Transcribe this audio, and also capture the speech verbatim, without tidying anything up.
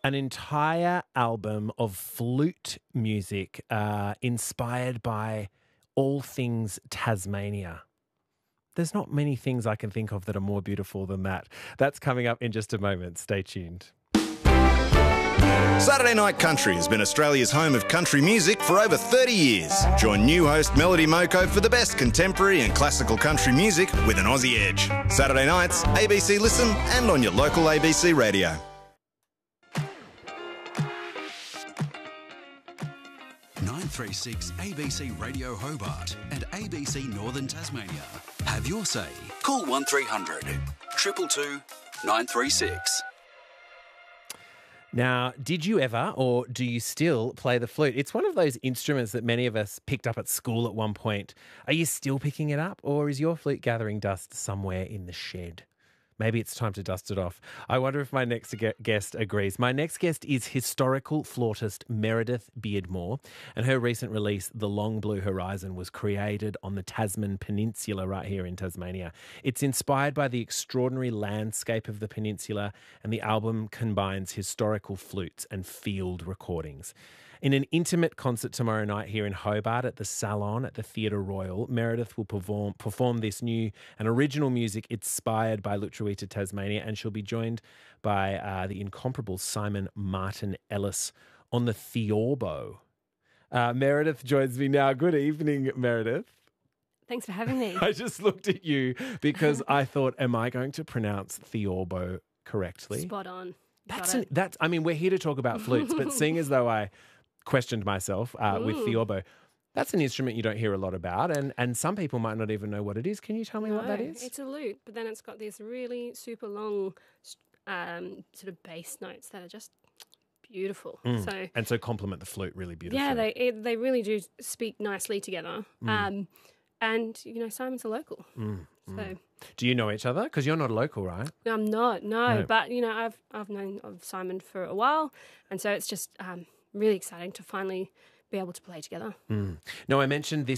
An entire album of flute music uh, inspired by all things Tasmania. There's not many things I can think of that are more beautiful than that. That's coming up in just a moment. Stay tuned. Saturday Night Country has been Australia's home of country music for over thirty years. Join new host Melody Moko for the best contemporary and classical country music with an Aussie edge. Saturday nights, A B C Listen and on your local A B C radio. nine three six A B C Radio Hobart and A B C Northern Tasmania. Have your say. Call one three hundred two two two nine three six. Now, did you ever or do you still play the flute? It's one of those instruments that many of us picked up at school at one point. Are you still picking it up, or is your flute gathering dust somewhere in the shed? Maybe it's time to dust it off. I wonder if my next guest agrees. My next guest is historical flautist Meredith Beardmore, and her recent release, The Long Blue Horizon, was created on the Tasman Peninsula right here in Tasmania. It's inspired by the extraordinary landscape of the peninsula, and the album combines historical flutes and field recordings. In an intimate concert tomorrow night here in Hobart at the Salon at the Theatre Royal, Meredith will perform perform this new and original music inspired by Lutruwita, Tasmania, and she'll be joined by uh, the incomparable Simon Martin Ellis on the theorbo. Uh, Meredith joins me now. Good evening, Meredith. Thanks for having me. I just looked at you because I thought, am I going to pronounce theorbo correctly? Spot on. That's an, that's. I mean, we're here to talk about flutes, but seeing as though I questioned myself uh, with theorbo, that's an instrument you don't hear a lot about, and, and some people might not even know what it is. Can you tell me no, what that is? It's a lute, but then it's got these really super long um, sort of bass notes that are just beautiful. Mm. So and so complement the flute really beautifully. yeah, they it, they really do speak nicely together. Mm. Um, and you know, Simon's a local, mm. so. Mm. Do you know each other? Because you're not a local, right? I'm not, no, no. But you know, I've I've known of Simon for a while, and so it's just um, really exciting to finally be able to play together. Mm. No, I mentioned this